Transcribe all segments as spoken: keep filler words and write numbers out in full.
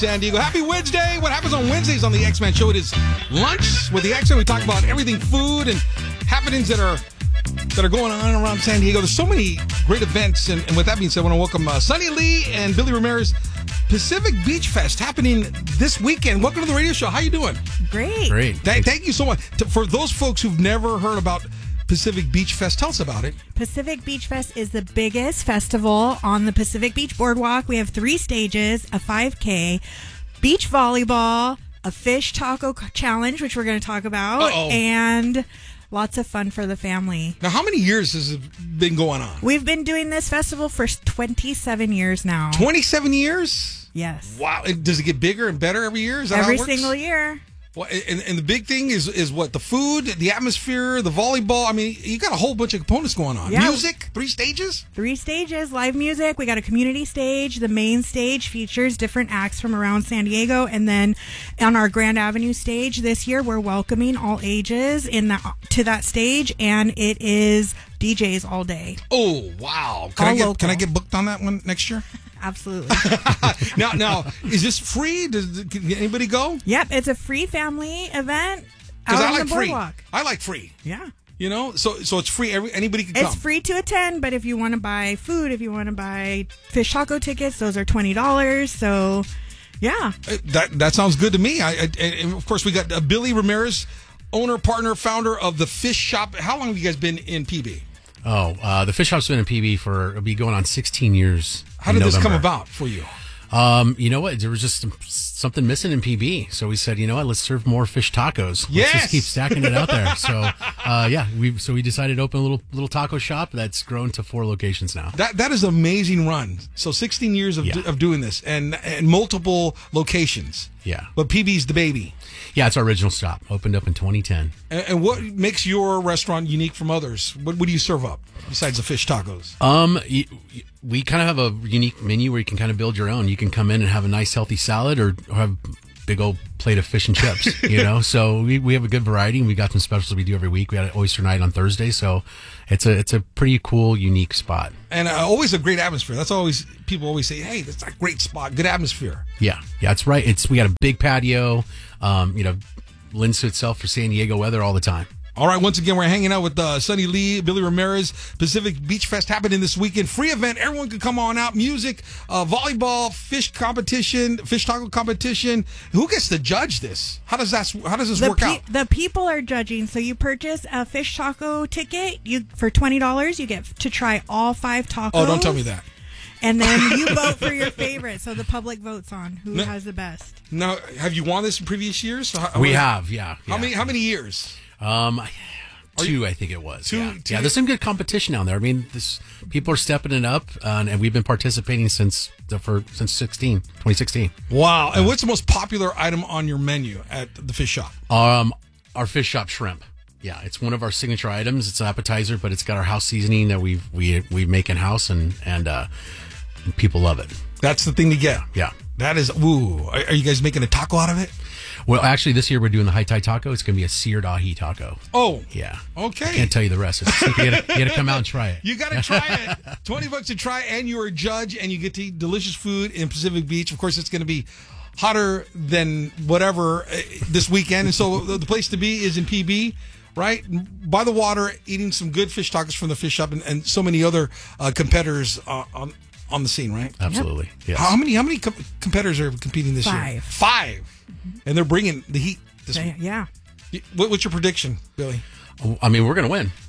San Diego. Happy Wednesday. What happens on Wednesdays on the X-Man Show? It is lunch with the X-Man. We talk about everything food and happenings that are that are going on around San Diego. There's so many great events. And, and with that being said, I want to welcome uh, Sunny Lee and Billy Ramirez. Pacific Beach Fest happening this weekend. Welcome to the radio show. How you doing? Great. Great. Th- thank you so much. To, for those folks who've never heard about Pacific Beach Fest, tell us about it. Pacific Beach Fest is the biggest festival on the Pacific Beach Boardwalk. We have three stages, a five K, beach volleyball, a fish taco challenge, which we're going to talk about, Uh-oh. and lots of fun for the family. Now, how many years has it been going on? We've been doing this festival for twenty-seven years now. twenty-seven years? Yes. Wow. And does it get bigger and better every year? Is that Every how it works? single year. Well, and, and the big thing is is what? The food, the atmosphere, the volleyball. I mean, you got a whole bunch of components going on. Yeah. Music, three stages? Three stages, live music. We got a community stage. The main stage features different acts from around San Diego. And then on our Grand Avenue stage this year, we're welcoming all ages in that, to that stage. And it is D Js all day. Oh, wow. Can All I get local. Can I get booked on that one next year? Absolutely. now, now, is this free? Does can anybody go? Yep, it's a free family event out Because I on like the free. boardwalk. I like free. Yeah. You know, so so it's free. Every anybody can come. It's free to attend, but if you want to buy food, if you want to buy fish taco tickets, those are twenty dollars. So, yeah. Uh, That that sounds good to me. I, I and of course we got uh, Billy Ramirez, owner, partner, founder of the Fish Shop. How long have you guys been in P B? Oh, uh, the Fish Shop's been in P B for, it'll be going on sixteen years. How in did this come November. about for you? Um, you know what? There was just something missing in P B. So we said, you know what? Let's serve more fish tacos. Yes! Let's just keep stacking it out there. So, uh, yeah, we so we decided to open a little little taco shop that's grown to four locations now. That that is an amazing run. So sixteen years of, Yeah. of doing this and and multiple locations. Yeah. But P B's the baby. Yeah, it's our original shop. Opened up in twenty ten. And, and what makes your restaurant unique from others? What, what do you serve up besides the fish tacos? Um, y- y- we kind of have a unique menu where you can kind of build your own. You can come in and have a nice healthy salad or, or have a big old plate of fish and chips, you know? So we, we have a good variety, and we got some specials we do every week. We had an oyster night on Thursday. So it's a, it's a pretty cool, unique spot. And uh, always a great atmosphere. That's always, people always say, hey, that's a great spot, good atmosphere. Yeah. Yeah, that's right. It's, we got a big patio, um, you know, lends to itself for San Diego weather all the time. All right, once again, we're hanging out with uh, Sunny Lee, Billy Ramirez. Pacific Beach Fest happening this weekend. Free event. Everyone can come on out. Music, uh, volleyball, fish competition, fish taco competition. Who gets to judge this? How does that? How does this The, work pe- out? the people are judging. So you purchase a fish taco ticket. You for twenty dollars, you get to try all five tacos. Oh, don't tell me that. And then you vote for your favorite. So the public votes on who No. has the best. Now, have you won this in previous years? So how- We have, yeah. How yeah. many? How many years? Um, two, I think it was. Two- yeah. two- yeah, there's some good competition down there. I mean, this people are stepping it up, uh, and we've been participating since the for since sixteen, twenty sixteen. Wow. And what's the most popular item on your menu at the fish shop? Um, our fish shop shrimp. Yeah, it's one of our signature items. It's an appetizer, but it's got our house seasoning that we we we make in house, and and uh, people love it. That's the thing to get. Yeah. That is. Ooh. Are, are you guys making a taco out of it? Well, actually, this year we're doing the high Thai taco. It's going to be a seared ahi taco. Oh. Yeah. Okay. I can't tell you the rest. It's, you got to come out and try it. You got to try it. twenty bucks to try, and you're a judge, and you get to eat delicious food in Pacific Beach. Of course, it's going to be hotter than whatever uh, this weekend. And so the the place to be is in P B, right? By the water, eating some good fish tacos from the fish shop and, and so many other uh, competitors uh, on on the scene, right? Absolutely. Yes. How many how many com- competitors are competing this year? Five. Five. And they're bringing the heat this So, week. yeah. What, what's your prediction, Billy? I mean, we're going to win.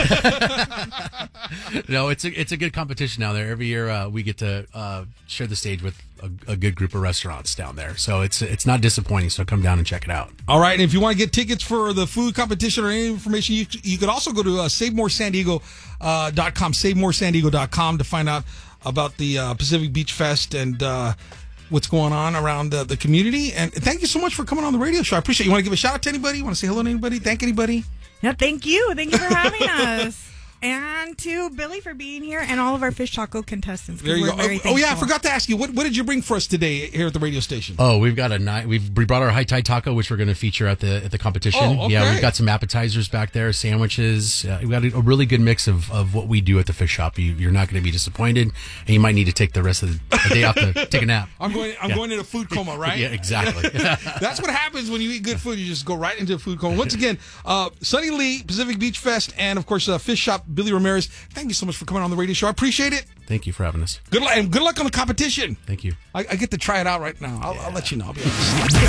No, it's a it's a good competition down there. Every year uh, we get to uh, share the stage with a, a good group of restaurants down there, so it's it's not disappointing. So come down and check it out. All right, and if you want to get tickets for the food competition or any information, you you could also go to uh, save more san diego dot com, save more san diego dot com to find out about the uh, Pacific Beach Fest and uh, what's going on around uh, the community. And thank you so much for coming on the radio show. I appreciate it. You want to give a shout out to anybody? You want to say hello to anybody? Thank anybody? Yeah, thank you. Thank you for having us. And to Billy for being here, and all of our fish taco contestants. 'cause There you we're go. very Oh, oh, yeah, I thankful. forgot to ask you. What, what did you bring for us today here at the radio station? Oh, we've got a night. We've we brought our high tide taco, which we're going to feature at the at the competition. Oh, okay. Yeah, we've got some appetizers back there, sandwiches. Uh, we've got a, a really good mix of, of what we do at the fish shop. You, you're not going to be disappointed, and you might need to take the rest of the, the day off to take a nap. I'm going. I'm Yeah. going into food coma, right? Yeah, exactly. That's what happens when you eat good food. You just go right into a food coma. Once again, uh, Sunny Lee, Pacific Beach Fest, and of course, uh, Fish Shop, Billy Ramirez. Thank you so much for coming on the radio show. I appreciate it. Thank you for having us. Good luck, and good luck on the competition. Thank you. I, I get to try it out right now. I'll, I'll let you know. I'll be honest.